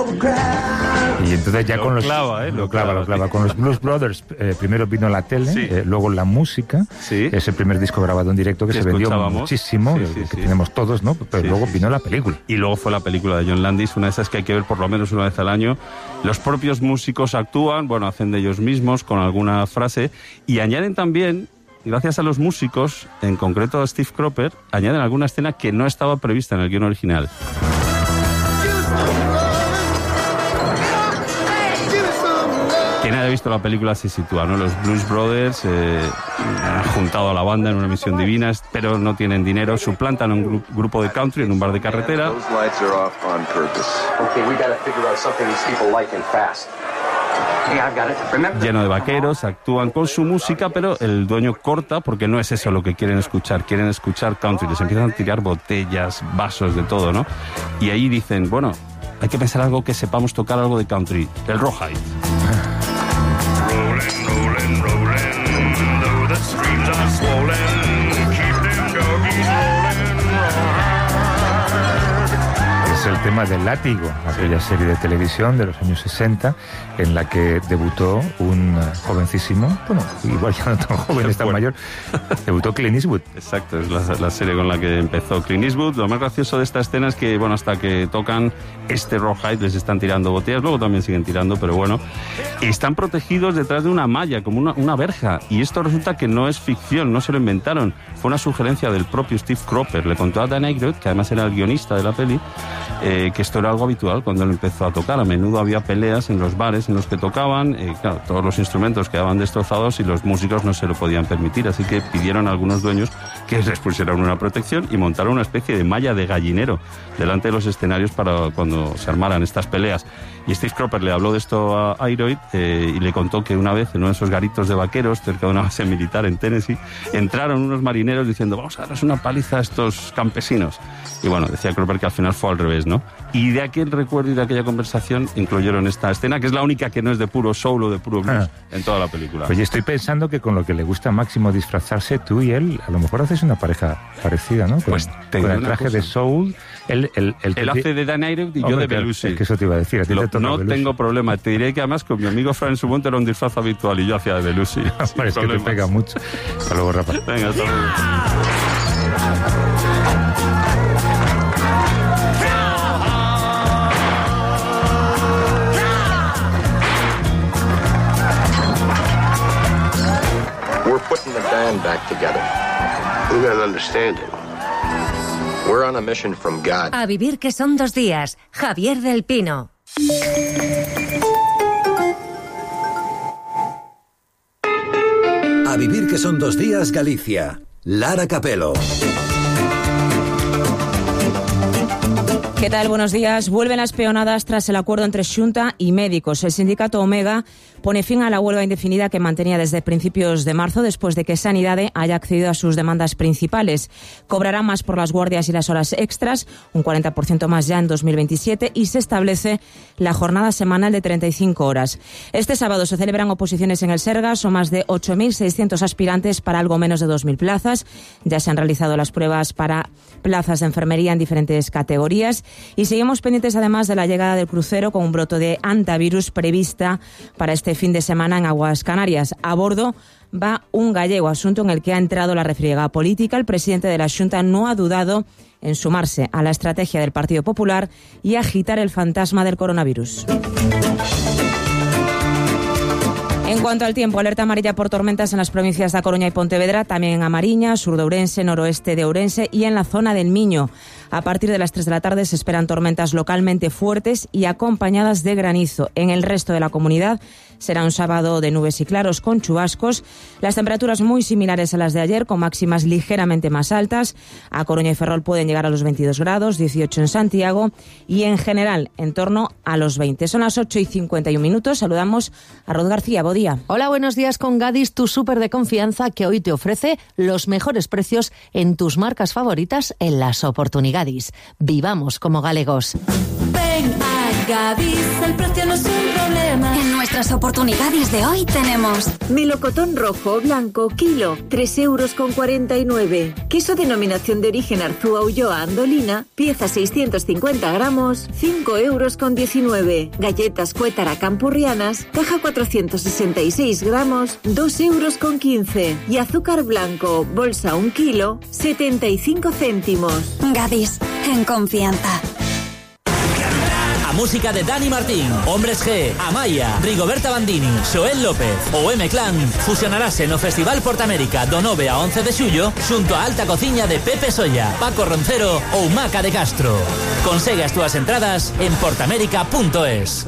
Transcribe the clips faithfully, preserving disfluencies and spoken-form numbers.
Y entonces ya lo con los... clava, ¿eh? Lo, Lo clava, clava, lo clava. sí. Con los Blues Brothers, eh, primero vino la tele, Sí. eh, luego la música, Sí. ese primer disco grabado en directo que, Que se vendió escuchábamos. muchísimo, Sí, el sí, que sí. tenemos todos, ¿no? Pero Sí, luego sí, vino sí. la película. Y luego fue la película de John Landis, una de esas que hay que ver por lo menos una vez al año. Los propios músicos actúan, bueno, hacen de ellos mismos con alguna frase y añaden también, gracias a los músicos, en concreto a Steve Cropper, añaden alguna escena que no estaba prevista en el guion original. Quien haya visto la película se sitúa, ¿no? Los Blues Brothers eh, han juntado a la banda en una misión divina, pero no tienen dinero, suplantan a un gru- grupo de country en un bar de carretera. Those lights are off on purpose. Okay, we gotta figure out something these people like and fast. Hey, I've got it. Remember? Lleno de vaqueros, actúan con su música, pero el dueño corta porque no es eso lo que quieren escuchar, quieren escuchar country, les empiezan a tirar botellas, vasos, de todo, ¿no? Y ahí dicen, bueno, hay que pensar algo que sepamos tocar algo de country, el rawhide. Rolling, rolling, rolling, though the streams are swollen, keep them doggies rolling, Es el tema del Látigo, aquella serie de televisión de los años sesenta en la que debutó un eh, jovencísimo, bueno, igual ya no tan joven, es tan mayor, debutó Clint Eastwood. Exacto, es la, la serie con la que empezó Clint Eastwood. Lo más gracioso de esta escena es que, bueno, hasta que tocan este rawhide les están tirando botellas, luego también siguen tirando, pero bueno, están protegidos detrás de una malla, como una, una verja, y esto resulta que no es ficción, no se lo inventaron, fue una sugerencia del propio Steve Cropper. Le contó a Dan Aykroyd, que además era el guionista de la peli, eh, que esto era algo habitual cuando él empezó a tocar. A menudo había peleas en los bares en los que tocaban, eh, claro, todos los instrumentos quedaban destrozados y los músicos no se lo podían permitir, así que pidieron a algunos dueños que les pusieran una protección y montaron una especie de malla de gallinero delante de los escenarios para cuando se armaran estas peleas. Y Steve Cropper le habló de esto a Aykroyd eh, y le contó que una vez en uno de esos garitos de vaqueros cerca de una base militar en Tennessee entraron unos marineros diciendo, vamos a darles una paliza a estos campesinos. Y bueno, decía Cropper que al final fue al revés, ¿no? Y de aquel recuerdo y de aquella conversación incluyeron esta escena, que es la única que no es de puro soul o de puro blues Ah. en toda la película. Oye, estoy pensando que con lo que le gusta a Máximo disfrazarse, tú y él, a lo mejor haces una pareja parecida, ¿no? Con, Pues te con digo el una traje cosa. de soul, él, el, el, Él hace de Dan Aykroyd y yo Hombre, de claro, Belushi. es que eso te iba a decir, a ti Lo- te toca no Belushi. tengo problema. Te diré que además con mi amigo Fran Subonte era un disfraz habitual y yo hacía de Belushi. sin Hombre, es que te problemas. pega mucho. Hasta luego, Rafa. Venga, hasta luego. We're putting the band back together. You gotta understand it. We're on a mission from God. A vivir que son dos días. Javier del Pino. A vivir que son dos días, Galicia. Lara Capelo. ¿Qué tal? Buenos días. Vuelven las peonadas tras el acuerdo entre Xunta y médicos. El sindicato Omega pone fin a la huelga indefinida que mantenía desde principios de marzo después de que Sanidade haya accedido a sus demandas principales. Cobrará más por las guardias y las horas extras, un cuarenta por ciento más ya en dos mil veintisiete, y se establece la jornada semanal de treinta y cinco horas. Este sábado se celebran oposiciones en el Sergas. Son más de ocho mil seiscientos aspirantes para algo menos de dos mil plazas. Ya se han realizado las pruebas para plazas de enfermería en diferentes categorías. Y seguimos pendientes además de la llegada del crucero con un brote de hantavirus prevista para este fin de semana en aguas Canarias. A bordo va un gallego, asunto en el que ha entrado la refriega política. El presidente de la Xunta no ha dudado en sumarse a la estrategia del Partido Popular y agitar el fantasma del coronavirus. En cuanto al tiempo, alerta amarilla por tormentas en las provincias de A Coruña y Pontevedra, también en A Mariña, sur de Ourense, noroeste de Ourense y en la zona del Miño. A partir de las tres de la tarde se esperan tormentas localmente fuertes y acompañadas de granizo. En el resto de la comunidad será un sábado de nubes y claros con chubascos. Las temperaturas muy similares a las de ayer, con máximas ligeramente más altas. A Coruña y Ferrol pueden llegar a los veintidós grados, dieciocho en Santiago y en general en torno a los veinte. Son las ocho y cincuenta y un minutos. Saludamos a Rod García. Buen día. Hola, buenos días con Gadis, tu súper de confianza que hoy te ofrece los mejores precios en tus marcas favoritas en las oportunidades. Vivamos como galegos. Ven a Gadis, el precio no es un problema. En nuestra nuestras oportunidades de hoy tenemos melocotón rojo o blanco, kilo, tres euros con cuarenta y nueve. Queso denominación de origen Arzúa Ulloa Andolina, pieza seiscientos cincuenta gramos, cinco euros con diecinueve. Galletas Cuétara Campurrianas, caja cuatrocientos sesenta y seis gramos, dos euros con quince. Y azúcar blanco, bolsa un kilo, setenta y cinco céntimos. Gadis, en confianza. A música de Dani Martín, Hombres G, Amaya, Rigoberta Bandini, Xoel López ou M-Clan fusionarase no Festival Portamérica do nove a once de xullo xunto a alta cociña de Pepe Solla, Paco Roncero ou Maca de Castro. Consegue as túas entradas en portamérica punto es.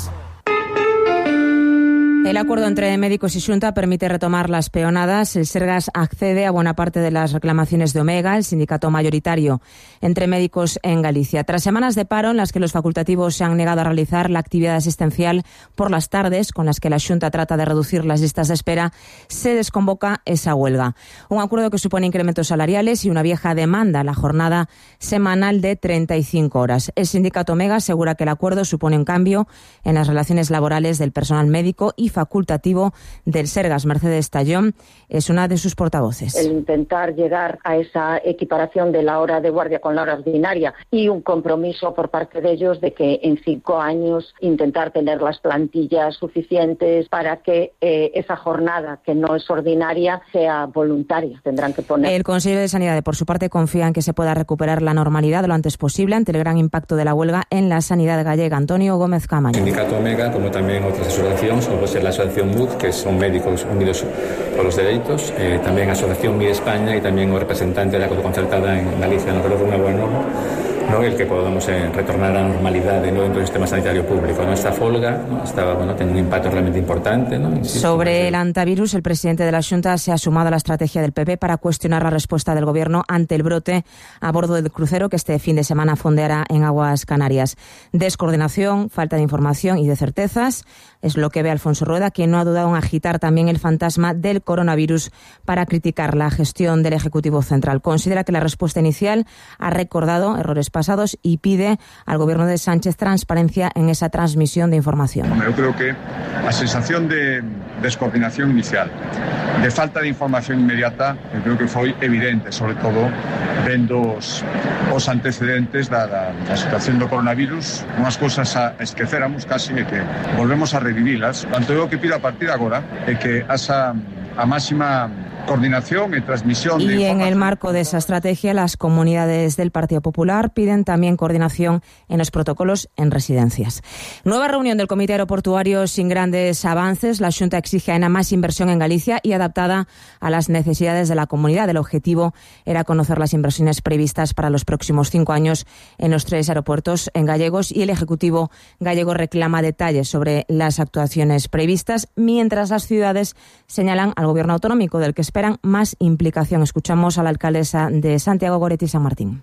El acuerdo entre médicos y Xunta permite retomar las peonadas. El Sergas accede a buena parte de las reclamaciones de Omega, el sindicato mayoritario entre médicos en Galicia. Tras semanas de paro en las que los facultativos se han negado a realizar la actividad asistencial por las tardes, con las que la Xunta trata de reducir las listas de espera, se desconvoca esa huelga. Un acuerdo que supone incrementos salariales y una vieja demanda, la jornada semanal de treinta y cinco horas. El sindicato Omega asegura que el acuerdo supone un cambio en las relaciones laborales del personal médico y facultativo del Sergas. Mercedes Tallón es una de sus portavoces. El intentar llegar a esa equiparación de la hora de guardia con la hora ordinaria y un compromiso por parte de ellos de que en cinco años intentar tener las plantillas suficientes para que eh, esa jornada que no es ordinaria sea voluntaria. Tendrán que poner. El Consejo de Sanidad, por su parte, confía en que se pueda recuperar la normalidad lo antes posible ante el gran impacto de la huelga en la sanidad gallega. Antonio Gómez Camaño. El sindicato Omega, como también otras asociaciones, como puede ser la asociación M U D, que son Médicos Unidos por los Derechos, eh, también a asociación M I España y tamén o representante da concertada en Galicia, no creo que unha boa norma, no el que podamos eh, retornar a la normalidade no dentro do sistema sanitario público. No esta folga no estaba, bueno, ten un impacto realmente importante, no. Insisto, sobre el antivirus, el presidente de la Xunta se ha sumado a la estrategia del P P para cuestionar la respuesta del gobierno ante el brote a bordo del crucero que este fin de semana fondeará en aguas Canarias. Descoordinación, falta de información y de certezas es lo que ve Alfonso Rueda, quien no ha dudado en agitar también el fantasma del coronavirus para criticar la gestión del Ejecutivo Central. Considera que la respuesta inicial ha recordado errores pasados y pide al gobierno de Sánchez transparencia en esa transmisión de información. Yo creo que la sensación de descoordinación inicial, de falta de información inmediata, yo creo que fue evidente, sobre todo vendo os, os antecedentes da, da, da situación do coronavirus, unhas cousas a esqueceramos casi e que volvemos a revivilas. Tanto eu que pido a partir de agora é que asa a máxima coordinación y transmisión de Y en el marco de esa estrategia, las comunidades del Partido Popular piden también coordinación en los protocolos en residencias. Nueva reunión del Comité Aeroportuario sin grandes avances. La Xunta exige a AENA más inversión en Galicia y adaptada a las necesidades de la comunidad. El objetivo era conocer las inversiones previstas para los próximos cinco años en los tres aeropuertos en gallegos, y el Ejecutivo gallego reclama detalles sobre las actuaciones previstas, mientras las ciudades señalan al Gobierno autonómico, del que esperan más implicación. Escuchamos a la alcaldesa de Santiago, Goretti San Martín.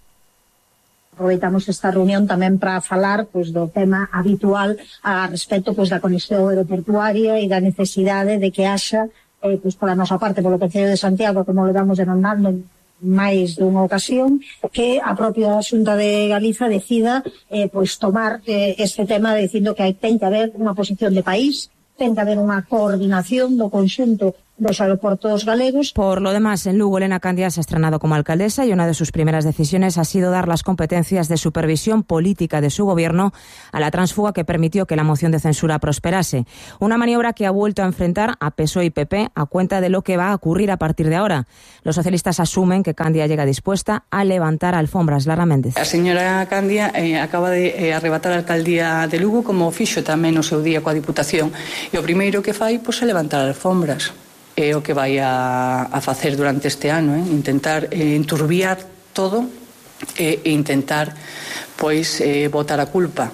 Aproveitamos esta reunión tamén para falar pois, do tema habitual a respecto pois, da conexión aeroportuaria e da necesidade de que haxa, eh, pois, pola nosa parte, polo Concello de Santiago, como le vamos demandando máis dunha ocasión, que a propia Xunta de Galiza decida eh, pois, tomar eh, este tema dicindo que hai, ten que haber unha posición de país, ten que haber unha coordinación do conxunto dos aeropuertos galegos. Por lo demás, en Lugo, Elena Candia se ha estrenado como alcaldesa y una de sus primeras decisiones ha sido dar las competencias de supervisión política de su gobierno a la tránsfuga que permitió que la moción de censura prosperase. Una maniobra que ha vuelto a enfrentar a P S O E y P P a cuenta de lo que va a ocurrir a partir de ahora. Los socialistas asumen que Candia llega dispuesta a levantar alfombras. Lara Méndez. A señora Candia eh, acaba de eh, arrebatar a alcaldía de Lugo, como fixo tamén no seu día coa Diputación. E o primeiro que fai pois, é levantar alfombras. É o que vai a, a facer durante este ano, eh? intentar eh, enturbiar todo e eh, intentar pois eh, botar a culpa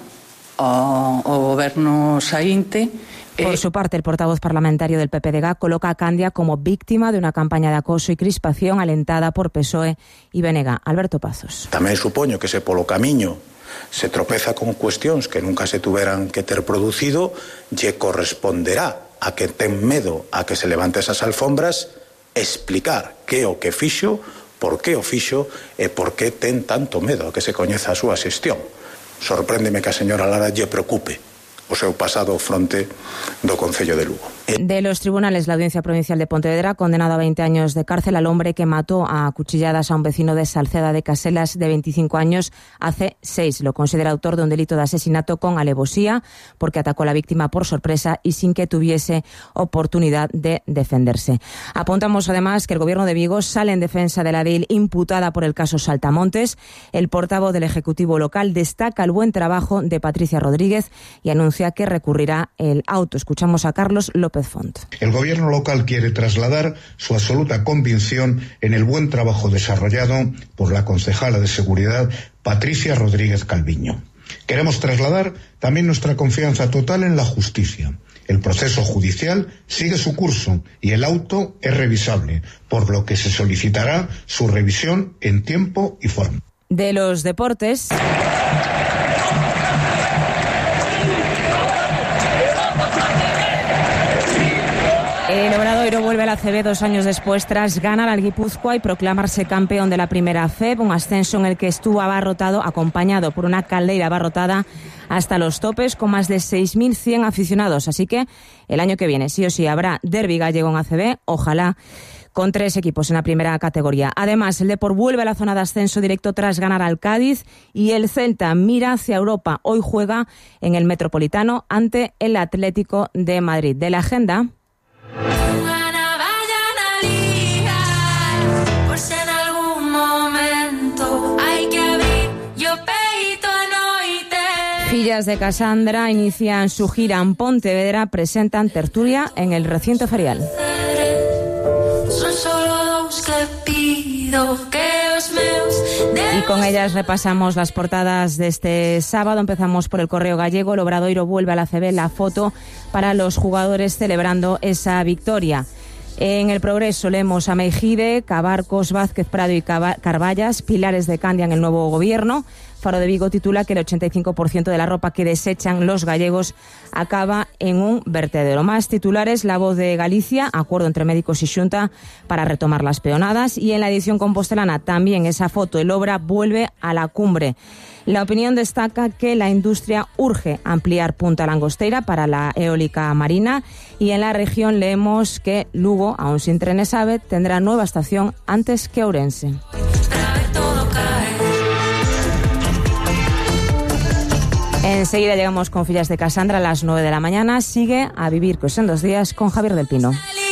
ao, ao goberno saínte. Eh... Por su parte, el portavoz parlamentario del P P D G coloca a Candia como víctima de una campaña de acoso y crispación alentada por P S O E y B N G. Alberto Pazos. Tamén supoño que se polo camiño se tropeza con cuestións que nunca se tuveran que ter producido, lle corresponderá a que ten medo a que se levante esas alfombras explicar que o que fixo, por que o fixo e por que ten tanto medo a que se coñeza a súa xestión. Sorpréndeme que a señora Lara lle preocupe o seu pasado fronte do Concello de Lugo. De los tribunales, la Audiencia Provincial de Pontevedra ha condenado a veinte años de cárcel al hombre que mató a cuchilladas a un vecino de Salceda de Caselas de veinticinco años hace seis. Lo considera autor de un delito de asesinato con alevosía porque atacó a la víctima por sorpresa y sin que tuviese oportunidad de defenderse. Apuntamos además que el Gobierno de Vigo sale en defensa de la edil imputada por el caso Saltamontes. El portavoz del Ejecutivo local destaca el buen trabajo de Patricia Rodríguez y anuncia que recurrirá el auto. Escuchamos a Carlos López Font. El Gobierno local quiere trasladar su absoluta convicción en el buen trabajo desarrollado por la concejala de Seguridad, Patricia Rodríguez Calviño. Queremos trasladar también nuestra confianza total en la justicia. El proceso judicial sigue su curso y el auto es revisable, por lo que se solicitará su revisión en tiempo y forma. De los deportes. El Obradoiro vuelve al A C B dos años después tras ganar al Guipúzcoa y proclamarse campeón de la primera F E B, un ascenso en el que estuvo abarrotado, acompañado por una caldeira abarrotada hasta los topes con más de seis mil cien aficionados. Así que el año que viene sí o sí habrá derbi gallego en A C B, ojalá con tres equipos en la primera categoría. Además, el Depor vuelve a la zona de ascenso directo tras ganar al Cádiz y el Celta mira hacia Europa. Hoy juega en el Metropolitano ante el Atlético de Madrid. De la agenda... Fillas de Casandra inician su gira en Pontevedra, presentan tertulia en el recinto ferial. Y con ellas repasamos las portadas de este sábado. Empezamos por el Correo Gallego. El Obradoiro vuelve a la A C B, la foto para los jugadores celebrando esa victoria. En el Progreso leemos a Meijide, Cabarcos, Vázquez Prado y Carballas, pilares de Candia en el nuevo gobierno. Faro de Vigo titula que el ochenta y cinco por ciento de la ropa que desechan los gallegos acaba en un vertedero. Más titulares, La Voz de Galicia, acuerdo entre médicos y Xunta para retomar las peonadas. Y en la edición compostelana también esa foto, el Obra vuelve a la cumbre. La Opinión destaca que la industria urge ampliar Punta Langosteira para la eólica marina y en la región leemos que Lugo, aún sin trenes AVE, tendrá nueva estación antes que Ourense. Enseguida llegamos con Fillas de Casandra a las nueve de la mañana. Sigue A Vivir, que son dos días, con Javier del Pino.